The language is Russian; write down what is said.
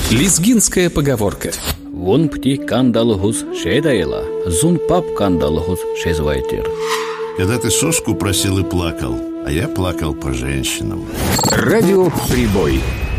Лезгинская поговорка. Вон пти кандалхус шедайла, зун пап кандалхус шезвайтер. Когда ты соску просил и плакал, а я плакал по женщинам. Радио «Прибой».